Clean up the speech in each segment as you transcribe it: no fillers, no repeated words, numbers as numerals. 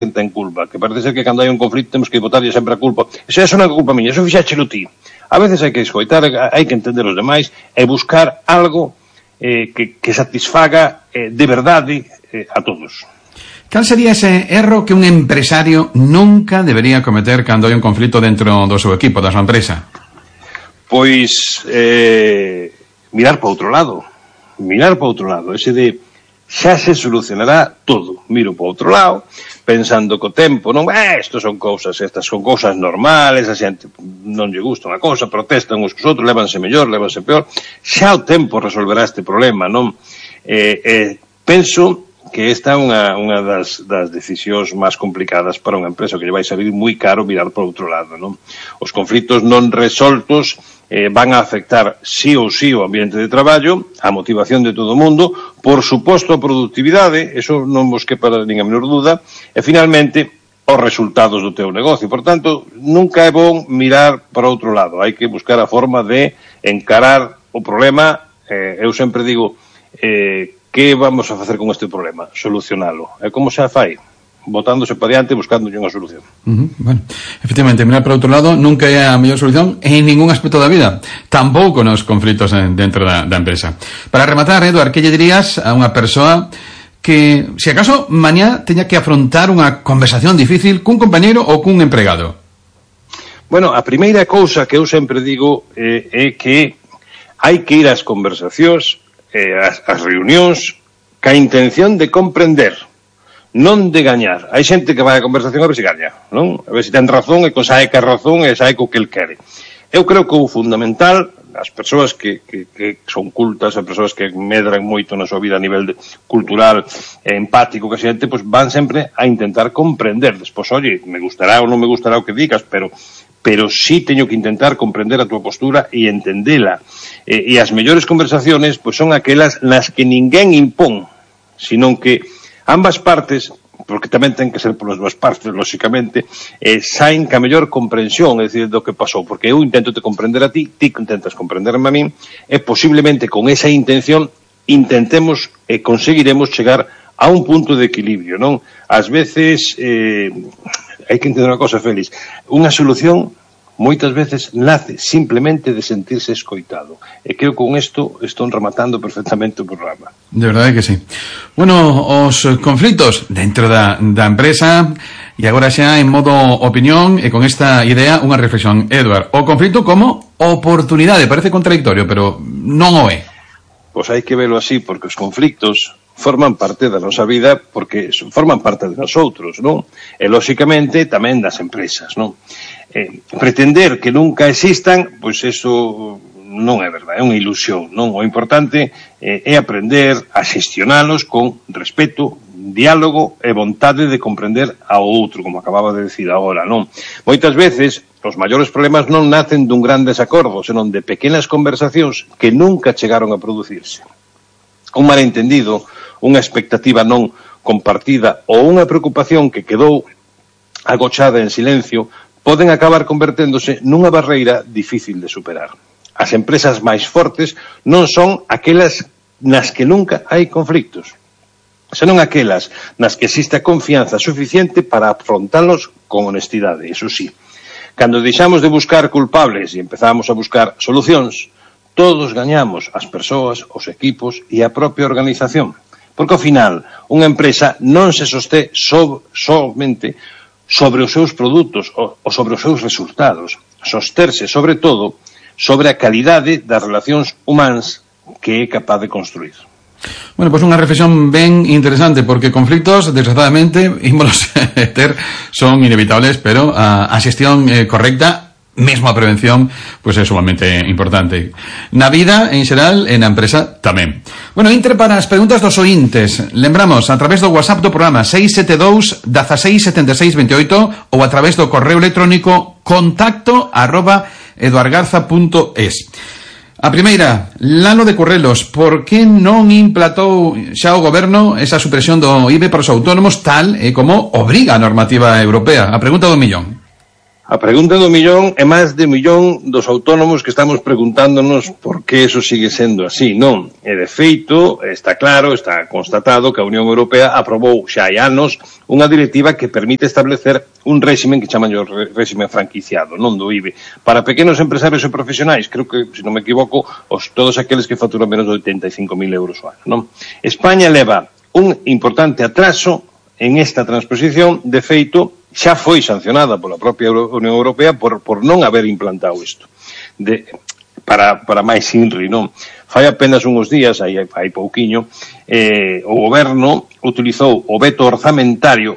ten culpa, que parece ser que cando hai un conflito temos que botarlle sempre a culpa. Eso non é culpa miña, eso fixáchelo ti. A veces hai que escoitar, hai que entender os demais e buscar algo que satisfaga de verdade a todos. Cal sería ese erro que un empresario nunca debería cometer cando hai un conflito dentro do seu equipo, da súa empresa? Pois mirar para outro lado. Ese de xa se solucionará todo. Miro para outro lado, pensando que o tempo non, estas son cousas normales, a xente non lle gusta unha cousa, protestan uns cos outros, lévanse mellor, lévanse peor. Xa o tempo resolverá este problema, non? Penso que esta é unha das decisións máis complicadas para unha empresa, que lle vai salir moi caro mirar para outro lado, non? Os conflitos non resoltos van a afectar sí ou sí o ambiente de traballo, a motivación de todo o mundo, por suposto a productividade, eso non vos quepa nin a menor duda, e finalmente os resultados do teu negocio. Por tanto, nunca é bon mirar para outro lado, hai que buscar a forma de encarar o problema. Eu sempre digo, que vamos a facer con este problema? Solucionalo. E como xa fai? Botándose para diante, buscándolle unha solución. Bueno, efectivamente, mirar para outro lado nunca é a mellor solución en ningún aspecto da vida, tampouco nos conflitos dentro da empresa. Para rematar, Eduard, que lle dirías a unha persoa que, se acaso, mañá teña que afrontar unha conversación difícil cun compañeiro ou cun empregado? Bueno, a primeira cousa que eu sempre digo é que hai que ir ás conversacións, as reunións, ca intención de comprender, non de gañar. Hai xente que vai a conversación a ver se gaña, non? A ver se ten razón e sae que a razón e sae co que el quere. Eu creo que o fundamental, as persoas que son cultas, as persoas que medran moito na súa vida a nivel cultural e empático que a xente, pois van sempre a intentar comprender. Despois, oye, me gustará ou non me gustará o que digas, pero sí teño que intentar comprender a túa postura e entendela. E as mellores conversaciones pois son aquelas nas que ninguén impón, senón que ambas partes, porque tamén ten que ser polas dúas partes, lóxicamente, saen ca mellor comprensión, é dicir, do que pasou, porque eu intento te comprender a ti, ti intentas comprenderme a min, e posiblemente con esa intención intentemos e conseguiremos chegar a un punto de equilibrio, non? Ás veces hai que entender unha cosa, Félix, unha solución moitas veces nace simplemente de sentirse escoitado. E creo que con isto estou rematando perfectamente o programa. De verdade que sí. Bueno, os conflitos dentro da empresa, e agora xa en modo opinión, e con esta idea unha reflexión. Eduard, o conflito como oportunidade, parece contradictorio, pero non o é. Pois hai que velo así, porque os conflictos forman parte da nosa vida, porque forman parte de nosotros, non? E, lóxicamente, tamén das empresas, non? Pretender que nunca existan, pois eso non é verdade, é unha ilusión, non? O importante é aprender a xestionalos con respeto, diálogo e vontade de comprender ao outro, como acababa de decir agora, non? Moitas veces os maiores problemas non nacen dun gran desacordo, senón de pequenas conversacións que nunca chegaron a producirse. Un malentendido, unha expectativa non compartida ou unha preocupación que quedou agochada en silencio poden acabar converténdose nunha barreira difícil de superar. As empresas máis fortes non son aquelas nas que nunca hai conflictos, senón aquelas nas que existe a confianza suficiente para afrontalos con honestidade. Eso sí, cando deixamos de buscar culpables e empezamos a buscar solucións, todos gañamos, as persoas, os equipos e a propia organización. Porque, ao final, unha empresa non se sostén somente sobre os seus produtos ou sobre os seus resultados. Sosterse, sobre todo, sobre a calidade das relacións humanas que é capaz de construir. Bueno, pois unha reflexión ben interesante, porque conflitos, desgraciadamente, ímolos ter, son inevitables, pero a xestión correcta, mesmo a prevención, pois é sumamente importante. Na vida, en xeral, e na empresa tamén. Bueno, entre para as preguntas dos ointes. Lembramos, a través do WhatsApp do programa 672 1676 28 ou a través do correo electrónico contacto@eduargarza.es. A primeira, Lalo de Correlos, por que non implantou xa o goberno esa supresión do IBE para os autónomos tal e como obriga a normativa europea? A pregunta do millón. A pregunta do millón é máis de millón dos autónomos que estamos preguntándonos por que eso sigue sendo así, non? E de feito, está claro, está constatado que a Unión Europea aprobou xa hai anos unha directiva que permite establecer un réximen que chaman o réximen franquiciado, non do IBE, para pequenos empresarios e profesionais, creo que, se non me equivoco, todos aqueles que facturan menos de 85.000 euros ao ano, non? España leva un importante atraso en esta transposición, de feito, xa foi sancionada pola propia Unión Europea por non haber implantado isto. Para máis INRI, non? Fai apenas uns días, hai pouquiño, o goberno utilizou o veto orzamentario,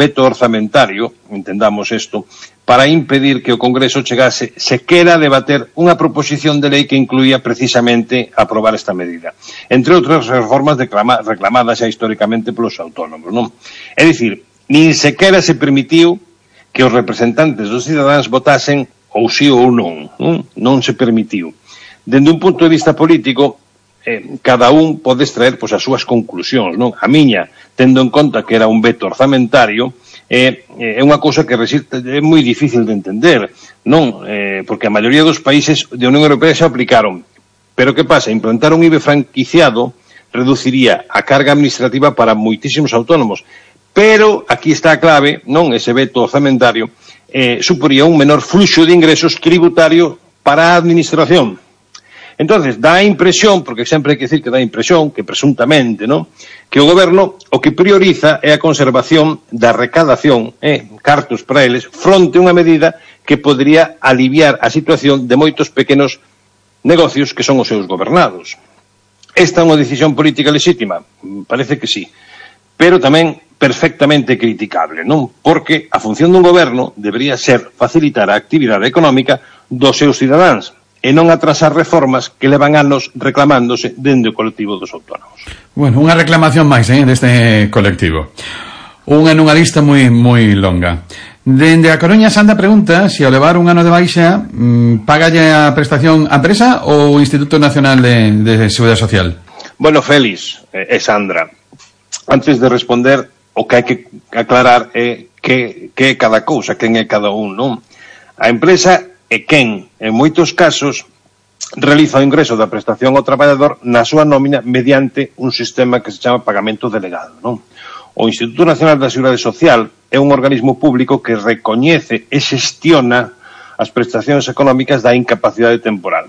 entendamos isto, para impedir que o Congreso chegase sequera a debater unha proposición de lei que incluía precisamente aprobar esta medida. Entre outras reformas reclamadas xa históricamente polos autónomos, non? É dicir, nin sequera se permitiu que os representantes dos cidadáns votasen ou sí ou non, non se permitiu. Dende un punto de vista político, cada un pode extraer as súas conclusións, non? A miña, tendo en conta que era un veto orzamentario, é unha cousa que é moi difícil de entender, non? Porque a maioría dos países da Unión Europea xa aplicaron. Pero que pasa? Implantar un IBE franquiciado reduciría a carga administrativa para moitísimos autónomos. Pero, aquí está a clave, non? Ese veto orzamentario suporía un menor fluxo de ingresos tributario para a administración. Entonces, dá a impresión, porque sempre hai que decir que dá a impresión, que presuntamente, non? Que o goberno o que prioriza é a conservación da recadación, cartos para eles, fronte a unha medida que podría aliviar a situación de moitos pequenos negocios que son os seus gobernados. Esta é unha decisión política lexítima? Parece que sí. Pero tamén perfectamente criticable, non? Porque a función dun goberno debería ser facilitar a actividade económica dos seus cidadáns e non atrasar reformas que levan anos reclamándose dende o colectivo dos autónomos. Bueno, unha reclamación máis deste colectivo. Unha nunha lista moi longa. Dende a Coruña, Sandra pregunta se ao levar un ano de baixa págalle a prestación a empresa ou o Instituto Nacional de Seguridade Social? Bueno, Félix e Sandra, antes de responder, o que hai que aclarar é que é cada cousa, quen é cada un, non? A empresa é quen, en moitos casos, realiza o ingreso da prestación ao traballador na súa nómina mediante un sistema que se chama pagamento delegado, non? O Instituto Nacional da Seguridade Social é un organismo público que recoñece e xestiona as prestacións económicas da incapacidade temporal.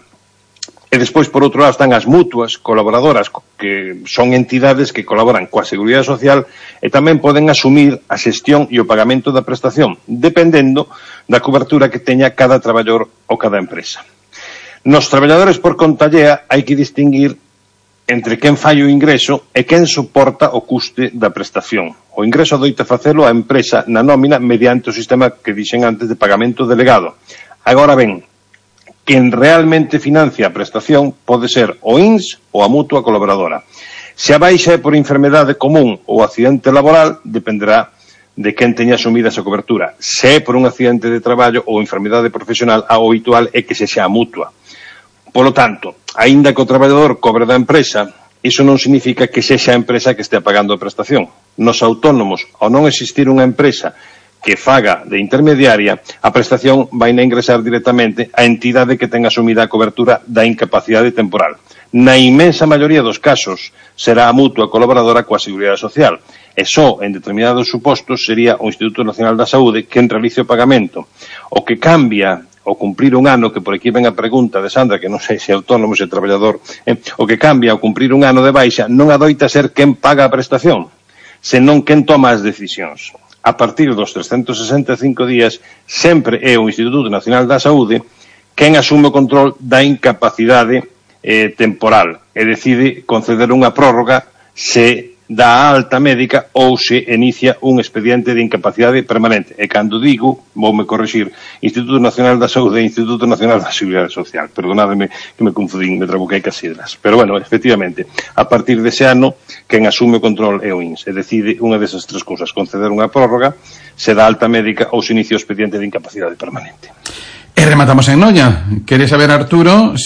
E despois, por outro lado, están as mutuas colaboradoras, que son entidades que colaboran coa Seguridade Social e tamén poden asumir a xestión e o pagamento da prestación, dependendo da cobertura que teña cada traballador ou cada empresa. Nos traballadores por conta allea hai que distinguir entre quen fai o ingreso e quen soporta o custe da prestación. O ingreso adoita facelo a empresa na nómina mediante o sistema que dixen antes de pagamento delegado. Agora ben, quen realmente financia a prestación pode ser o INS ou a mutua colaboradora. Se a baixa é por enfermedade común ou accidente laboral, dependerá de quen teña asumida esa cobertura. Se é por un accidente de traballo ou enfermedade profesional, a habitual é que sexa a mutua. Polo tanto, aínda que o traballador cobre da empresa, iso non significa que sexa a empresa que estea pagando a prestación. Nos autónomos, ao non existir unha empresa que faga de intermediaria, a prestación vai a ingresar directamente á entidade que ten asumida a cobertura da incapacidade temporal. Na inmensa maioría dos casos, será a mutua colaboradora coa Seguridade Social, e só en determinados supostos sería o Instituto Nacional da Saúde quen realice o pagamento. O que cambia ao cumprir un ano, que por aquí ven a pregunta de Sandra, que non sei se é autónomo, se é traballador, o que cambia ao cumprir un ano de baixa non adoita ser quen paga a prestación, senón quen toma as decisións. A partir dos 365 días, sempre é o Instituto Nacional da Saúde quen asume o control da incapacidade temporal e decide conceder unha prórroga se dá alta médica ou se inicia un expediente de incapacidade permanente. E cando digo, voume corrixir, Instituto Nacional da Saúde e Instituto Nacional da Seguridade Social. Perdonádeme que me confundín, me trabuquei cas siglas. Pero bueno, efectivamente, a partir dese ano, quen asume o control é o INS. E decide unha desas tres cousas, conceder unha prórroga, se dá alta médica ou se inicia o expediente de incapacidade permanente. E rematamos en Noia. Quere saber, Arturo,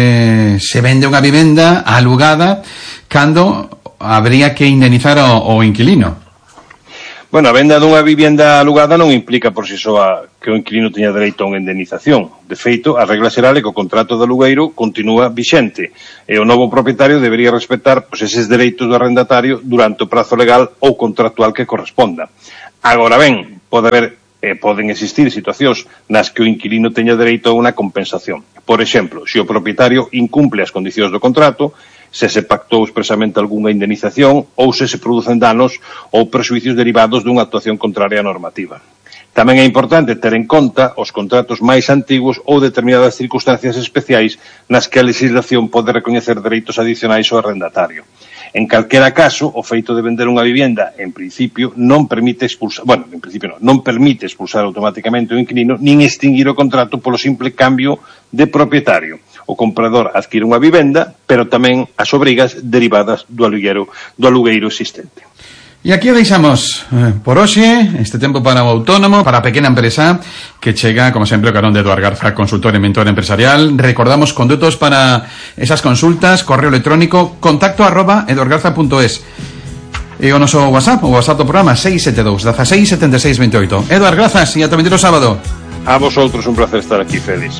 se vende unha vivenda alugada cando habría que indemnizar o inquilino. Bueno, a venda dunha vivenda alugada non implica por si soa que o inquilino teña dereito a unha indemnización. De feito, a regla xeral é que o contrato de alugueiro continúa vixente e o novo propietario debería respetar eses dereitos do arrendatario durante o prazo legal ou contractual que corresponda. Agora ben, poden existir situacións nas que o inquilino teña dereito a unha compensación. Por exemplo, se o propietario incumple as condicións do contrato, se se pactou expresamente algunha indemnización ou se producen danos ou prexuicios derivados dunha actuación contraria á normativa. Tamén é importante ter en conta os contratos máis antigos ou determinadas circunstancias especiais nas que a legislación pode recoñecer dereitos adicionais ao arrendatario. En calquera caso, o feito de vender unha vivenda, en principio, non permite expulsar automáticamente o inquilino nin extinguir o contrato polo simple cambio de propietario. O comprador adquire unha vivenda, pero tamén as obrigas derivadas do alugueiro existente. E aquí deixamos por hoxe este tempo para o autónomo, para a pequena empresa que chega, como sempre, o carón de Eduard Garza, consultor e mentor empresarial. Recordamos condutos para esas consultas, correo electrónico contacto@eduardgarza.es e o noso WhatsApp, do programa 672 16 76 28. Eduard, grazas e ata o sábado. A vosotros un placer estar aquí, Félix.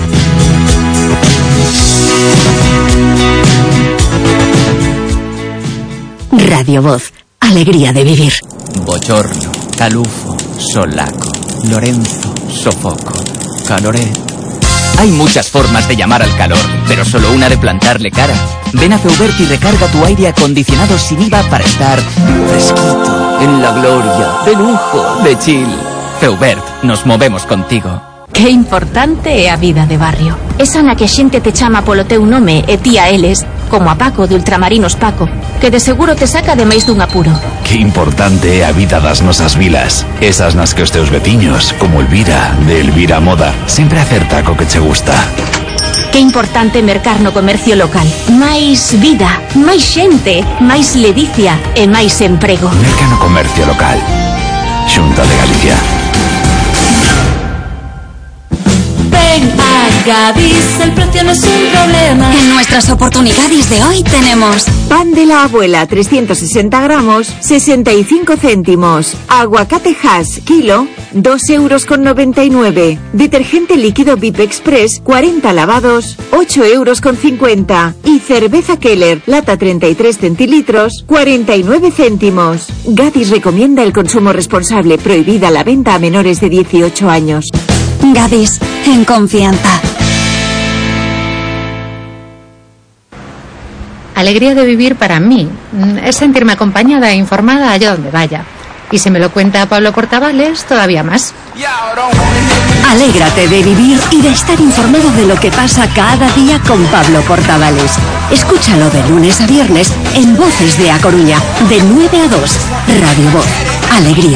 Radio Voz, alegría de vivir. Bochorno, calufo, solaco, Lorenzo, sofoco, caloré. Hay muchas formas de llamar al calor, pero solo una de plantarle cara. Ven a Feubert y recarga tu aire acondicionado sin IVA para estar fresquito, en la gloria, de lujo, de chill. Feubert, nos movemos contigo. Que importante é a vida de barrio. Esa na que a xente te chama polo teu nome e ti a eles, como a Paco de Ultramarinos Paco, que de seguro te saca de máis dun apuro. Que importante é a vida das nosas vilas. Esas nas que os teus veciños, como Elvira, de Elvira Moda, sempre acerta co que che gusta. Que importante mercar no comercio local. Máis vida, máis xente, máis ledicia e máis emprego. Merca no comercio local. Xunta de Galicia. A Gadis el precio no es un problema. En nuestras oportunidades de hoy tenemos pan de la abuela 360 gramos 65 céntimos, aguacate Hass kilo 2,99 €, detergente líquido VIP Express 40 lavados 8,50 € y cerveza Keller lata 33 centilitros 49 céntimos. Gadis recomienda el consumo responsable, prohibida la venta a menores de 18 años. Gadis, en confianza. Alegría de vivir para mí es sentirme acompañada e informada allá donde vaya. Y si me lo cuenta Pablo Portavales, todavía más. Alégrate de vivir y de estar informado de lo que pasa cada día con Pablo Portavales. Escúchalo de lunes a viernes en Voces de A Coruña, de 9 a 2. Radio Voz. Alegría.